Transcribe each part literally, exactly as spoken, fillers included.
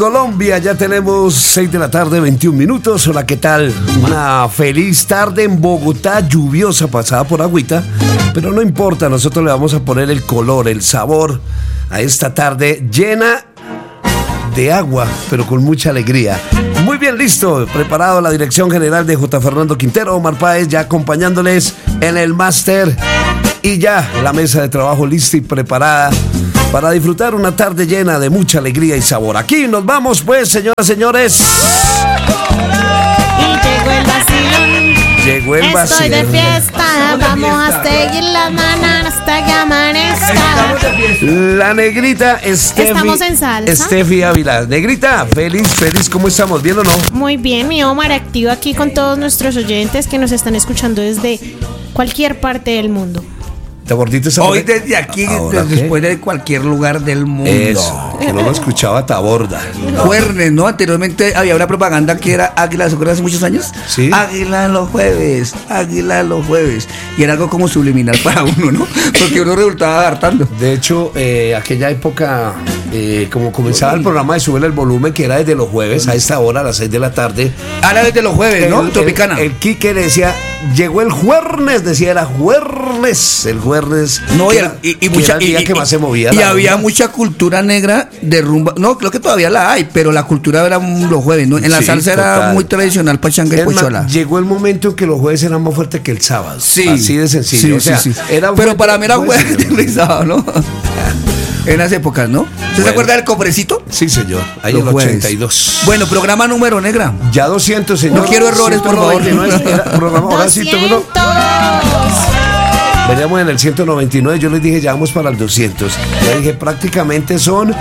Colombia, ya tenemos seis de la tarde, veintiún minutos. Hola, ¿qué tal? Una feliz tarde en Bogotá, lluviosa, pasada por agüita, pero no importa, nosotros le vamos a poner el color, el sabor a esta tarde llena de agua, pero con mucha alegría. Muy bien, listo, preparado la dirección general de J. Fernando Quintero, Omar Páez, ya acompañándoles en el máster, y ya la mesa de trabajo lista y preparada para disfrutar una tarde llena de mucha alegría y sabor. Aquí nos vamos, pues, señoras y señores. Y llegó el vacilón. Llegó el vacilón. Estoy de fiesta, vamos a seguir la mañana hasta que amanezca. La negrita Estefi. Estamos en salsa. Estefi Ávila. Negrita, feliz, feliz, ¿cómo estamos? ¿Bien o no? Muy bien, mi Omar, activo aquí con todos nuestros oyentes que nos están escuchando desde cualquier parte del mundo. ¿Te gordito esa Hoy desde aquí, desde después de cualquier lugar del mundo. Eso, que no lo escuchaba Taborda. Juernes, ¿no? Anteriormente había una propaganda que era Águila, ¿se acuerdan hace muchos años? Sí. Águila los jueves, Águila los jueves. Y era algo como subliminal para uno, ¿no? Porque uno resultaba hartando. De hecho, eh, aquella época, eh, como comenzaba el programa de Súbele el Volumen, que era desde los jueves a esta hora, a las seis de la tarde. Ahora desde los jueves, ¿no? El, Tropicana. El, el Quique decía, llegó el jueves, decía, era jueves, el jueves. No, y, era, y, y, mucha, mucha, era el día y, que más se movía. Y la había rumba. mucha cultura negra de rumba. No, creo que todavía la hay, pero la cultura era los jueves, ¿no? En la Sí, salsa total. era muy tradicional, pachanga y Es más, pochola. llegó el momento en que los jueves eran más fuertes que el sábado. Sí. Así de sencillo. Sí, o sea, sí, sí. Era Pero fuerte, para mí era jueves jueves y de sábado, ¿no? En las épocas, ¿no? ¿Usted Bueno. se acuerda del cofrecito? Sí, señor. Ahí Los en el jueves. ochenta y dos. Bueno, programa número negra. Ya doscientos, señor. No quiero errores, por favor. ciento noventa y nueve, era programa, ahora sí, tengo uno. doscientos. Veníamos en el ciento noventa y nueve, yo les dije, ya vamos para el doscientos. Ya dije, prácticamente son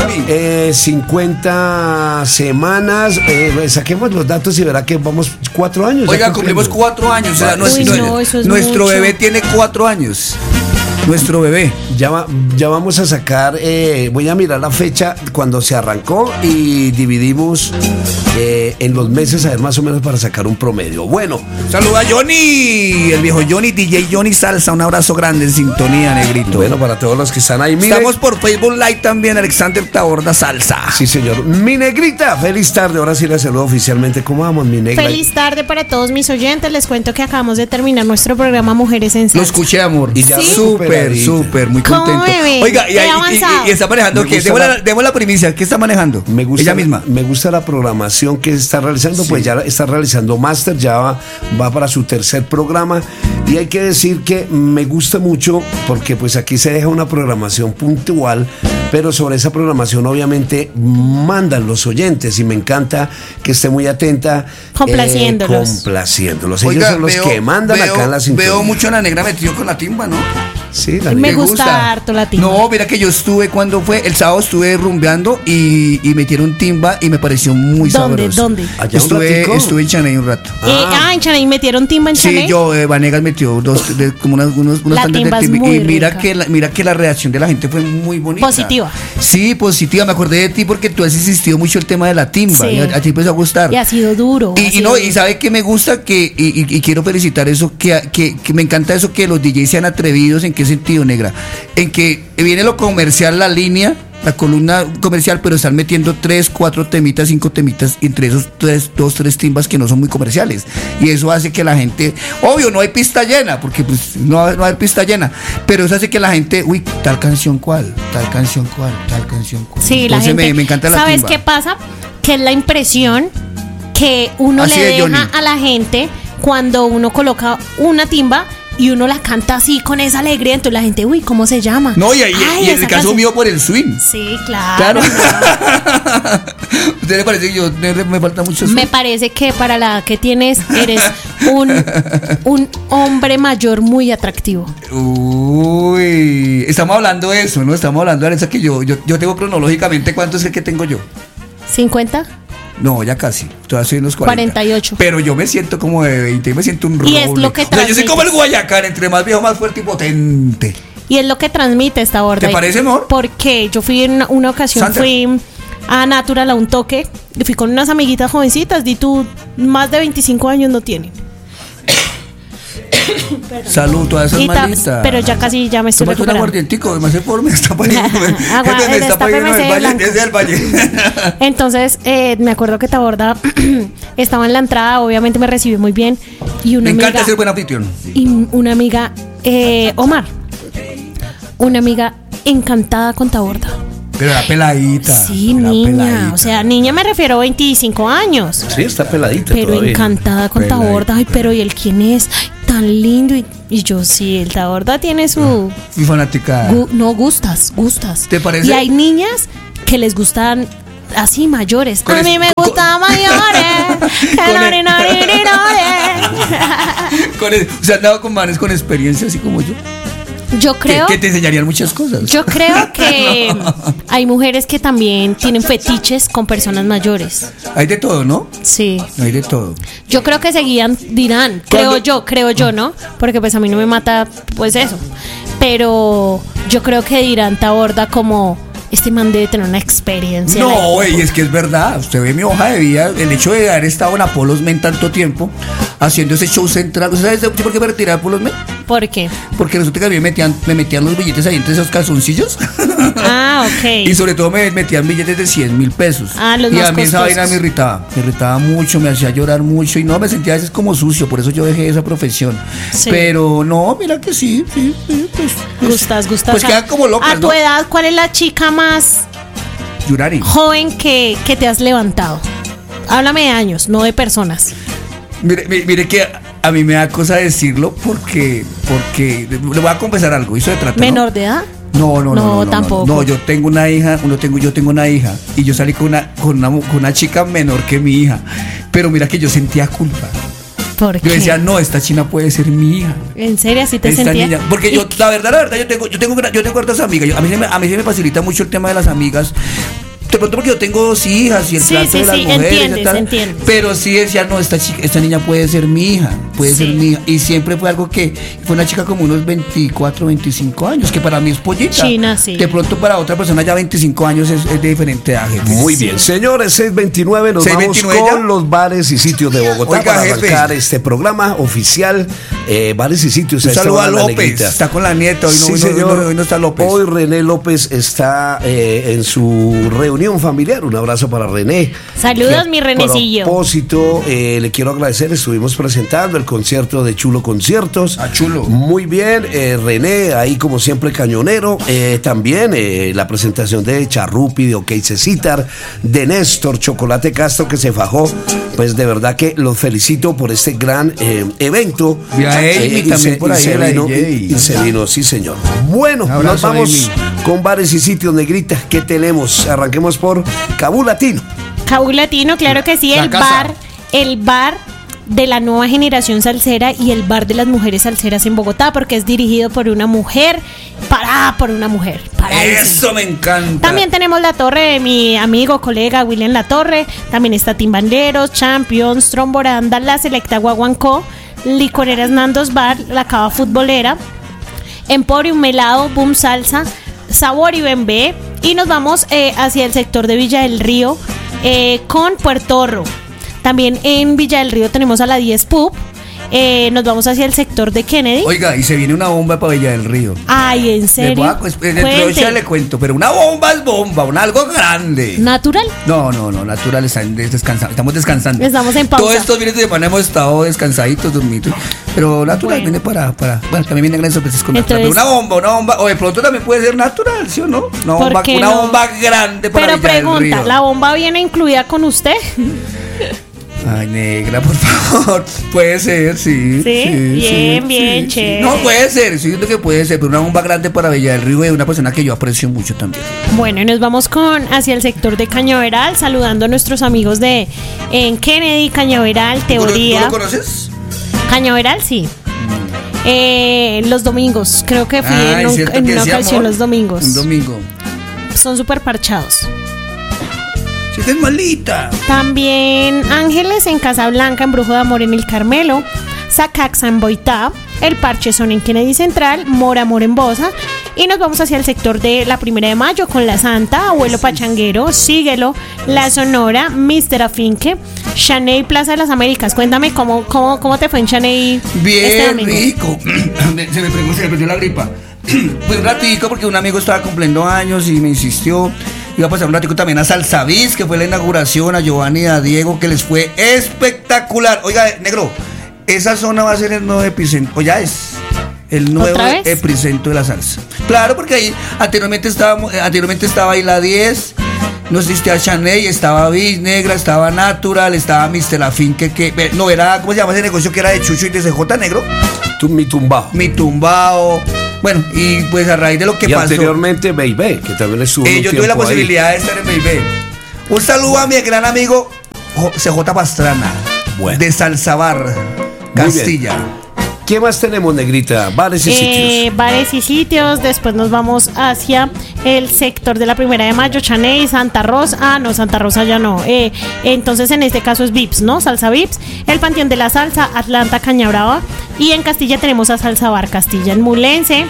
eh, cincuenta semanas. Eh, saquemos los datos y verá que vamos cuatro años. ya Oiga, cumplimos cumplimos. cuatro años. O sea, Uy, nuestro, no, eso es nuestro mucho. bebé tiene cuatro años. Nuestro bebé. Ya, va- ya vamos a sacar, eh, voy a mirar la fecha cuando se arrancó y dividimos eh, en los meses a ver más o menos para sacar un promedio. Bueno, Saluda a Johnny, el viejo Johnny, D J Johnny Salsa. Un abrazo grande en sintonía, negrito. bueno, para todos los que están ahí, mire. Estamos por Facebook Live también, Alexander Taborda Salsa. Sí, señor. Mi negrita, feliz tarde. Ahora sí la saludo oficialmente. ¿Cómo vamos, mi negra? Feliz tarde para todos mis oyentes. Les cuento que acabamos de terminar nuestro programa Mujeres en Lo Salsa. escuché, amor. Y ya Sí. Súper, recuperadita. súper, muy ¿Cómo contento. me ven? Oiga, y, He y- y- avanzado. y está manejando Me qué? gusta Demos la- la, demos la primicia. ¿Qué está manejando? Me gusta, Ella misma. Me gusta la programación que está realizando, pues ya está realizando máster, ya va, va para su tercer programa. Y hay que decir que me gusta mucho porque pues aquí se deja una programación puntual, pero sobre esa programación obviamente mandan los oyentes y me encanta que esté muy atenta. Complaciéndolos. eh, complaciéndolos. Ellos Oiga, son los veo- que mandan veo- acá en la sintonía. Veo mucho a la negra metido con la timba, ¿no? Sí, la Me niña. gusta harto la timba. No, mira que yo estuve cuando fue, el sábado estuve rumbeando y, y metieron timba y me pareció muy ¿Dónde? sabroso. ¿Dónde? Allá un Estuve, ratico. estuve en Chaney un rato. Eh, ah, en Chaney metieron timba en Sí, Chaney. yo, eh, Vanegas metió dos, de- como unas, unos, unas La tandas timba de es timba. muy Y mira rica. que, la, mira que la reacción de la gente fue muy bonita. Positiva. Sí, positiva. Me acordé de ti porque tú has insistido mucho el tema de la timba. Sí. Y a, a ti empezó a gustar. Y ha sido duro. ha Y, y sido no, y duro. sabe que me gusta que, y, y- y quiero felicitar eso, que, que, que me encanta eso, que los D Js sean atrevidos. ¿En qué sentido, negra? En que viene lo comercial, la línea, la columna comercial, pero están metiendo tres, cuatro temitas, cinco temitas, entre esos tres, dos, tres timbas que no son muy comerciales. Y eso hace que la gente, obvio, no hay pista llena, porque pues no, va- no hay pista llena, pero eso hace que la gente, uy, tal canción cuál, tal canción cuál, tal canción cuál. Sí, la Entonces gente. me, me encanta la ¿Sabes timba. qué pasa? Que es la impresión que uno Así le es, deja Johnny. a la gente cuando uno coloca una timba y uno la canta así con esa alegría. Entonces la gente, uy, ¿cómo se llama? No, y, y- Ay, y en esa el caso canción. mío por el swing. Sí, claro. Claro. ¿Usted le parece que yo me, me falta mucho swing? Me parece que para la edad que tienes eres un, un hombre mayor muy atractivo. Uy, estamos hablando de eso, ¿no? Estamos hablando de eso que yo, yo, yo tengo cronológicamente cuánto es el que tengo yo. ¿cincuenta? No, ya casi. Todavía soy en los cuarenta. cuarenta y ocho. Pero yo me siento como de veinte, me siento un roble. Y es lo que O sea, yo soy transmites. como el Guayacán, entre más viejo, más fuerte y potente. Y es lo que transmite esta borda. ¿Te parece, amor? Porque yo fui en una, una ocasión, Sandra. fui a Natural a un toque. Y fui con unas amiguitas jovencitas. Di tú, más de veinticinco años no tienen. Salud, todas esas Y ta- malitas. pero ya casi ya me estoy Tómate un recuperando. aguardientico, me hace por me está poniendo. Agua, me el está poniendo destápeme el ese valle, blanco. desde el valle. Entonces, eh, me acuerdo que Taborda estaba en la entrada, obviamente me recibió muy bien. Y una Me amiga, encanta ser buen anfitrión. y una amiga, eh, Omar, una amiga encantada con Taborda. Pero era peladita. Sí, era niña, peladita. o sea, niña me refiero a veinticinco años. Sí, está peladita Pero todavía. encantada con Peladita. Taborda. Ay, pero ¿y él quién es? Tan lindo. Y, y yo, sí, el Taborda tiene su... Fui fanática. gu- no, gustas, gustas. ¿Te parece? Y hay niñas que les gustan así, mayores. Con A es- mí me con- gustan mayores. Que Con no, el- no, no, no, Con el- o sea, andaba con manes con experiencia así como yo. no. Yo Que, creo... que te enseñarían muchas cosas. Yo creo que hay mujeres que también tienen fetiches con personas mayores. Hay de todo, ¿no? Sí. Hay de todo. Yo creo que seguían, dirán, creo Cuando- yo, creo yo, ¿no? Porque pues a mí no me mata pues eso. Pero yo creo que dirán Taborda como este man debe tener una experiencia. No, güey, es que es verdad. Usted ve mi hoja de vida, el hecho de haber estado en Apolos Men tanto tiempo, haciendo ese show central. ¿Sabes por qué me retiré de Apolos Men? ¿Por qué? Porque resulta que a mí me metían, me metían los billetes ahí entre esos calzoncillos. Ah, ok. Y sobre todo me metían billetes de cien mil pesos. Ah, los y más a mí esa costosos. vaina me irritaba. Me irritaba mucho, me hacía llorar mucho. Y no, me sentía a veces como sucio. Por eso yo dejé esa profesión. Sí. Pero no, mira que sí, sí, sí, pues, pues, Gustas, gustas. Pues quedan como locas, A tu ¿no? edad, ¿cuál es la chica más Yurari. joven que, que te has levantado? Háblame de años, no de personas. Mire, mire, mire que a, a mí me da cosa decirlo porque, porque le voy a confesar algo. Hizo de trata, ¿no? ¿Menor de edad? No, no, no, No, no, no, tampoco. No, yo tengo una hija, uno tengo, yo tengo una hija y yo salí con una, con una, con una chica menor que mi hija. Pero mira que yo sentía culpa. ¿Por Yo qué? decía, no, esta china puede ser mi hija. ¿En serio así te Esta sentías? niña, porque yo, la verdad, la verdad, yo tengo, yo tengo, gra- yo tengo hartas amigas. Yo- a mí se me, a mí se me facilita mucho el tema de las amigas. De pronto porque yo tengo dos hijas y el Sí, trato sí, de las sí, mujeres y entiendes, tal. entiendes. Pero sí decía, no, esta chica, esta niña puede ser mi hija, puede Sí. ser mi hija. Y siempre fue algo que fue una chica como unos veinticuatro, veinticinco años, que para mí es pollita. China, sí. De pronto para otra persona ya veinticinco años es, es de diferente edad. Muy bien, señores, seis veintinueve, nos seis vamos veintinueve con ya. los bares y sitios de Bogotá Oiga, para jefe. arrancar este programa oficial. Eh, bares y sitios. Un esta saludo hora a en la López, Negrita. está con la nieta, hoy no, Sí, hoy no- hoy señor. no- hoy no está López. Hoy René López está eh, en su reunión familiar. Un abrazo para René. Saludos, Que mi a Renecillo. propósito, eh, le quiero agradecer. Estuvimos presentando el concierto de Chulo Conciertos. Ah, Chulo. Muy bien, eh, René, ahí como siempre cañonero. Eh, también eh, la presentación de Charrupi, de OK Cecitar, de Néstor, Chocolate Castro, que se fajó. Pues de verdad que los felicito por este gran eh, evento. Y a Amy y también se- por y ahí, se la vino, D J. y- y se vino, sí señor. Bueno, Un nos abrazo, vamos Amy. con bares y sitios, Negrita. ¿Qué tenemos? Arranquemos por Cabú Latino. Cabú Latino, claro que sí, La el casa. bar, el bar de la nueva generación salsera y el bar de las mujeres salseras en Bogotá, porque es dirigido por una mujer, para por una mujer. paradísimo. Eso me encanta. También tenemos La Torre de mi amigo, colega William La Torre. También está Timbanderos, Champions, Tromboranda, La Selecta Guaguancó, Licoreras Nandos Bar, La Cava Futbolera, Emporium Melado, Boom Salsa, Sabor y Bembé. Y nos vamos eh, hacia el sector de Villa del Río eh, con Puertorro. También en Villa del Río tenemos a la diez Pub. Eh, nos vamos hacia el sector de Kennedy. Oiga, y se viene una bomba para Villa del Río. Ay, ¿en Le serio? voy a- pues, dentro de ocho Cuente. días le cuento, pero una bomba es bomba, un algo grande. ¿Natural? No, no, no, natural, están des- descansando, estamos descansando. Estamos en pausa. Todos estos fines de semana hemos estado descansaditos, dormidos. Pero natural Bueno. viene para, para. Bueno, también vienen grandes sorpresas con natural. Entonces- Pero una bomba, una bomba. O de pronto también puede ser natural, ¿sí o no? Una ¿Por bomba, qué una no? bomba grande para Pero Villa del pregunta, Río. ¿la bomba viene incluida con usted? Ay, negra, por favor. Puede ser, sí. Sí, bien, bien, chévere. No, puede ser, estoy diciendo que puede ser, pero una bomba grande para Villa del Río de una persona que yo aprecio mucho también. Bueno, y nos vamos con hacia el sector de Cañaveral, saludando a nuestros amigos de en Kennedy, Cañaveral, Teoría. ¿Tú lo conoces? Cañaveral, sí. Eh, los domingos, creo que fui Ay, en, un- ¿cierto en que una sí, ocasión amor? los domingos. Un domingo. Son súper parchados. Si estás malita. También Ángeles en Casablanca, en Brujo de Amor en el Carmelo, Sacaxa en Boitá, El Parche son en Kennedy Central, Mora Mora en Bosa. Y nos vamos hacia el sector de la Primera de Mayo con La Santa, Abuelo Pachanguero, Síguelo, La Sonora, mister Afinque, Chaney, Plaza de las Américas. Cuéntame cómo, cómo, cómo te fue en Chaney. Bien este domingo. rico. Se me, prendió, se me prendió la gripa. Fue un ratico porque un amigo estaba cumpliendo años y me insistió. Iba a pasar un ratico también a Salsavis, que fue la inauguración, a Giovanni y a Diego, que les fue espectacular. Oiga, negro, esa zona va a ser el nuevo epicentro, o ya es el nuevo epicentro de la salsa. Claro, porque ahí anteriormente estaba, anteriormente estaba ahí la diez, no existía Chaney, estaba Bis Negra, estaba Natural, estaba mister Afinque, que, que no era, ¿cómo se llama ese negocio que era de Chucho y de C J, negro? Tú, mi tumbao. Mi tumbao. Bueno, y pues a raíz de lo que y pasó. Anteriormente Baby, que también estuvo. Eh, yo tuve la posibilidad ahí de estar en Baby. Un saludo a mi gran amigo C J Pastrana, bueno, de Salsabar, Castilla. ¿Qué más tenemos, negrita? Bares y eh, sitios. Bares y sitios. Después nos vamos hacia el sector de la Primera de Mayo, Chaney, Santa Rosa. Ah, no, Santa Rosa ya no. Eh, entonces, en este caso es Vips, ¿no? Salsa Vips. El Panteón de la Salsa, Atlanta, Cañabrava. Y en Castilla tenemos a Salsa Bar Castilla. En Mulense.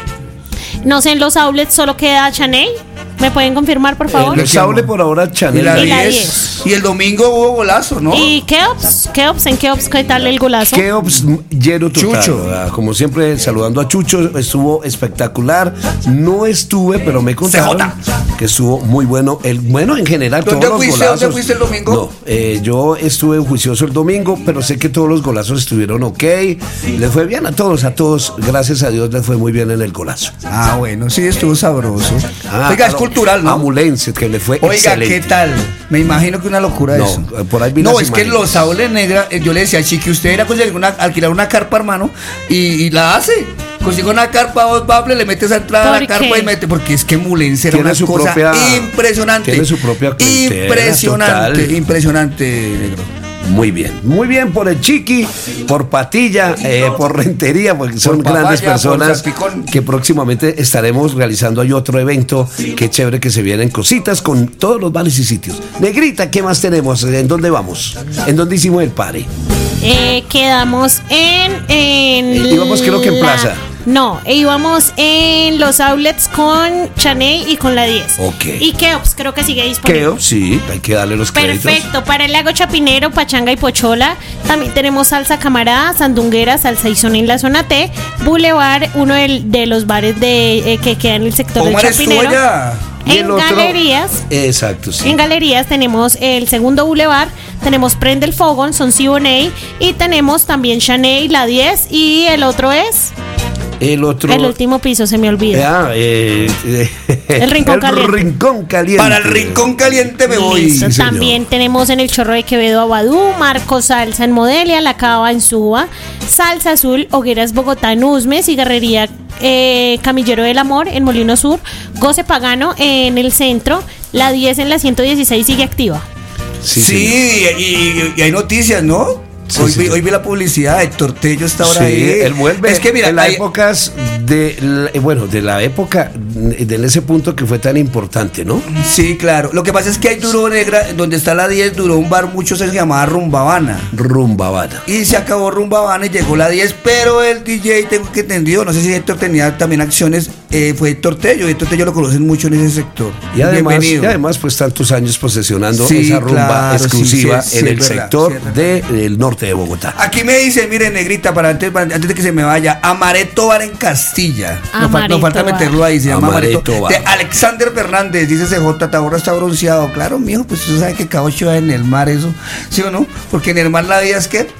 No sé, en los outlets solo queda Chaney. ¿Me pueden confirmar, por favor? El Saule por ahora, Chanel. Y la diez. Y el domingo hubo golazo, ¿no? ¿Y Keops? ¿Keops? ¿En Keops qué tal el golazo? Keops lleno total. Chucho. Como siempre, saludando a Chucho, estuvo espectacular. No estuve, pero me contaron que estuvo muy bueno. El, bueno, en general, todos los fuiste, golazos. ¿Dónde fuiste el domingo? No, eh, yo estuve en Juicioso el domingo, pero sé que todos los golazos estuvieron ok. Les fue bien a todos, a todos. Gracias a Dios les fue muy bien en el golazo. Ah, bueno, sí, estuvo sabroso. Ah, Oiga, es cultural, ¿no? Amulense, que le fue Oiga, excelente. ¿qué tal? Me imagino que una locura no, eso. Por ahí vi no, las es que imágenes. los Saules Negra, eh, yo le decía a Chiqui, usted era conseguir una, alquilar una carpa, hermano, y, y la hace. Consigue una carpa, dos bables, le metes a entrada a la carpa y mete, porque es que Mulense era Tiene una su cosa propia, impresionante. Tiene su propia clientela, impresionante, total. impresionante, negro. Muy bien, muy bien por el Chiqui, por Patilla, eh, por Rentería, porque son por grandes papaya, personas por que próximamente estaremos realizando ahí otro evento. Qué chévere que se vienen cositas con todos los bares y sitios. Negrita, ¿qué más tenemos? ¿En dónde vamos? ¿En dónde hicimos el party? Eh, quedamos en... en eh, íbamos creo que en la... Plaza. No, íbamos en los outlets con Chaney y con la diez. Ok. Y Keops creo que sigue disponible. Keops, sí, hay que darle los créditos. Perfecto, para el lago Chapinero, Pachanga y Pochola. También tenemos salsa camarada, sandunguera, salsa y son en la zona T. Boulevard, uno de, de los bares de, eh, que queda en el sector Omar del Chapinero. Y En el otro, galerías. Exacto, sí. En galerías tenemos el segundo Boulevard, tenemos Prende el Fogón, son Siboney, y tenemos también Chaney, la diez, y el otro es... El otro. El último piso, se me olvida. Ah, eh, eh, El Rincón el Caliente. Rincón Caliente. Para el Rincón Caliente me voy. Listo. Sí, También tenemos en el Chorro de Quevedo Abadú, Marco Salsa en Modelia, La Cava en Suba, Salsa Azul, Hogueras Bogotá en Usme, Cigarrería eh, Camillero del Amor en Molino Sur, Goce Pagano en el centro, la diez en la ciento dieciséis sigue activa. Sí, Sí, y, y- y hay noticias, ¿no? Sí, hoy, sí, vi, sí. hoy vi la publicidad, Héctor Tello está ahora Sí, ahí. él vuelve Es que mira, en las hay- épocas de la- bueno, de la época de ese punto que fue tan importante, ¿no? sí, claro. Lo que pasa es que hay Duro Negra, donde está la diez, duró un bar mucho, se llamaba Rumbavana. Rumbavana. Y se acabó Rumbavana y llegó la diez, pero el D J, tengo que entendido, no sé si Héctor tenía también acciones, eh, fue Héctor Tello. Héctor Tello lo conocen mucho en ese sector. Y además, Bienvenido. y además, pues tantos años posesionando Sí, esa rumba claro, exclusiva sí, sí, en sí, el es verdad, sector sí, es verdad. de- del norte de Bogotá. Aquí me dice, mire, negrita, para antes, para antes de que se me vaya, Amaretto Bar en Castilla. No, fal- no Amaretto falta Bar. meterlo ahí, se llama Amaretto Amaretto. Bar. De Alexander Fernández, dice C J, Taborra está bronceado. Claro, mijo, pues usted sabe que Caocho en el mar, eso, ¿sí o no? Porque en el mar la vida es que,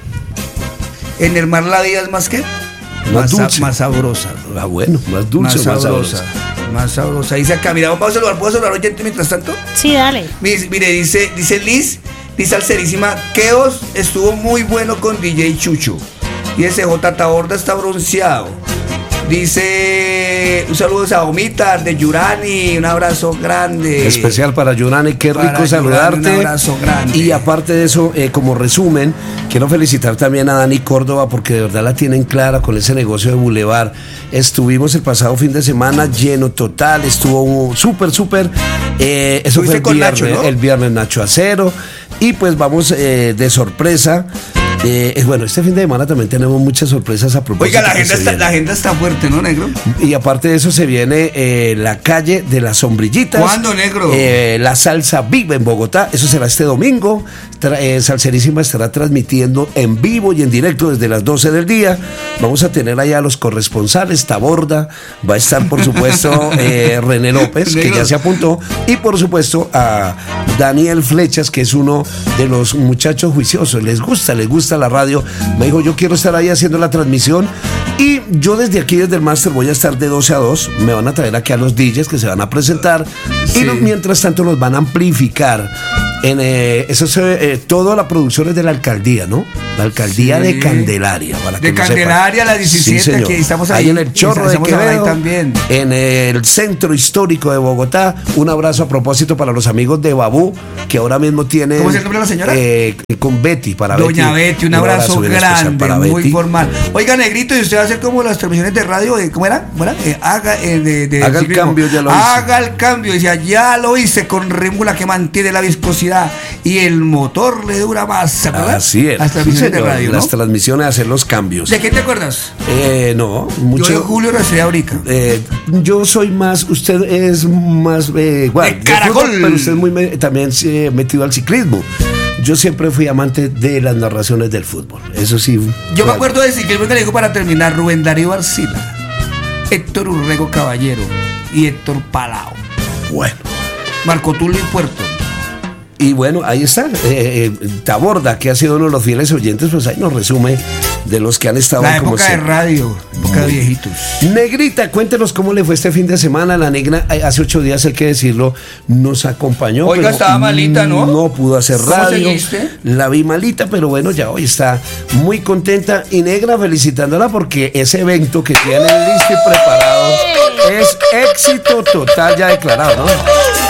en el mar la vida es más que, Más sa- dulce. más sabrosa. Ah, bueno, más dulce, más más sabrosa. sabrosa. Más sabrosa. Dice acá, mira, vamos a saludar, ¿puedo saludar oyente mientras tanto? Sí, dale. Mire, mire, dice, dice Liz, dice Alcerísima, Keos estuvo muy bueno con D J Chucho. Y ese J Taborda está bronceado. Dice, un saludo a Omita de Yurani, un abrazo grande. Especial para Yurani, qué Para rico Yurani, saludarte. un abrazo grande. Y aparte de eso, eh, como resumen, quiero felicitar también a Dani Córdoba porque de verdad la tienen clara con ese negocio de Boulevard. Estuvimos el pasado fin de semana lleno total, estuvo un súper, súper. Eh, eso fue Estuviste el con viernes, Nacho, ¿no? el viernes Nacho Acero. Y pues vamos eh, de sorpresa Eh, bueno, este fin de semana también tenemos muchas sorpresas a propósito. Oiga, la agenda, está, la agenda está fuerte, ¿no, negro? Y aparte de eso se viene eh, la calle de las sombrillitas. ¿Cuándo, negro? Eh, la salsa viva en Bogotá. Eso será este domingo. Tra eh, Salserísima estará transmitiendo en vivo y en directo desde las doce del día. Vamos a tener allá a los corresponsales. Taborda, va a estar por supuesto eh, René López, que ya se apuntó, y por supuesto a Daniel Flechas, que es uno de los muchachos juiciosos. Les gusta, les gusta la radio. Me dijo, yo quiero estar ahí haciendo la transmisión, y yo desde aquí, desde el máster, voy a estar de doce a dos. Me van a traer aquí a los D Js que se van a presentar, sí. Y los, mientras tanto los van a amplificar. En, eh, eso es eh, toda la producción es de la alcaldía, ¿no? La alcaldía sí. de Candelaria. Para que de Candelaria, la diecisiete, sí, aquí estamos ahí. Ahí en el Chorro de Quevedo, también. En el centro histórico de Bogotá. Un abrazo a propósito para los amigos de Babú, que ahora mismo tienen. ¿Cómo es el nombre de la señora? Eh, con Betty, para Doña Betty. Betty, un, un abrazo, abrazo grande, para muy Betty. Formal. Oiga, negrito, y usted va a hacer como las transmisiones de radio, eh, ¿cómo era? ¿Cómo era? Eh, haga eh, de, de haga el ciclismo. Cambio, ya lo hice. Haga el cambio, decía, ya lo hice con rémula que mantiene la viscosidad y el motor le dura más. ¿Se acuerdan? Así es. Las transmisiones sí, de radio, ¿no? Las transmisiones, hacer los cambios. ¿De qué te acuerdas? Eh, no, mucho. Yo de Julio Rastrería Brica. Eh, yo soy más, usted es más eh, igual, de Caracol, de fútbol, pero usted es muy me, también eh, metido al ciclismo. Yo siempre fui amante de las narraciones del fútbol. Eso sí. Yo claro. me acuerdo de ciclismo que le dijo para terminar Rubén Darío Arcila, Héctor Urrego Caballero y Héctor Palao. Bueno. Marco Tulio y Puerto. Y bueno, ahí está, eh, eh, Taborda, que ha sido uno de los fieles oyentes, pues ahí nos resume de los que han estado. La época como de radio, época de viejitos. Negrita, cuéntenos cómo le fue este fin de semana. La negra, hace ocho días, hay que decirlo, nos acompañó. Oiga, pero estaba malita, ¿no? No pudo hacer radio. Seguiste? La vi malita, pero bueno, ya hoy está muy contenta. Y negra, felicitándola porque ese evento que tiene listo y preparado es éxito total, ya declarado, ¿no?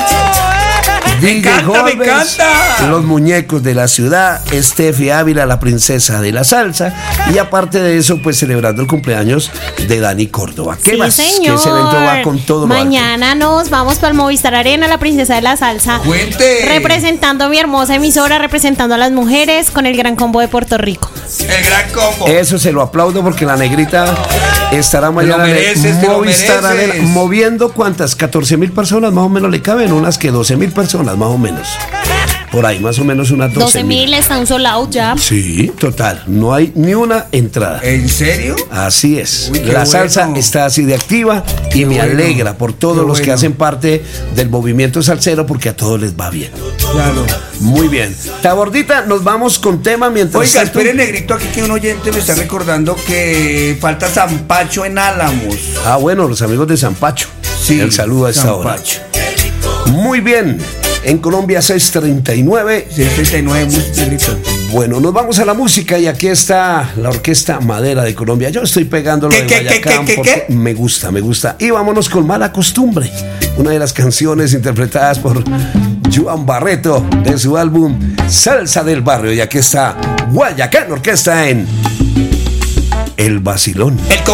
Me encanta, Holmes, me encanta. Los muñecos de la ciudad, Steffi Ávila, la princesa de la salsa, y aparte de eso, pues celebrando el cumpleaños de Dani Córdoba. ¿Qué sí, más? Señor. Que ese evento va con todo lo Mañana alto. Nos vamos para el Movistar Arena, la princesa de la salsa. Cuente. Representando a mi hermosa emisora, representando a las mujeres con el Gran Combo de Puerto Rico. El Gran Combo. Eso se lo aplaudo porque la negrita estará mañana mereces, en Movistar Arena, moviendo cuántas, catorce mil personas más o menos le caben, unas que doce mil personas más o menos. Por ahí, más o menos unas doce mil. Está un sold out ya. Sí, total. No hay ni una entrada. ¿En serio? Así es. Uy, la bueno. salsa está así de activa y qué me bueno. alegra por todos qué los bueno. que hacen parte del movimiento salsero porque a todos les va bien. Claro. Muy bien. Tabordita, nos vamos con tema mientras. Oiga, espere, negrito, aquí que un oyente me está recordando que falta San Pacho en Álamos. Ah, bueno, los amigos de San Pacho. Sí. El saludo a esta San hora. Pacho. Muy bien. En Colombia seis treinta y nueve. seis treinta y nueve, muy negrito. Bueno, nos vamos a la música y aquí está la Orquesta Madera de Colombia. Yo estoy pegándolo de Guayacán ¿qué, qué, porque qué? me gusta, me gusta. Y vámonos con Mala Costumbre, una de las canciones interpretadas por Joan Barreto de su álbum Salsa del Barrio. Y aquí está Guayacán Orquesta en El Vacilón. El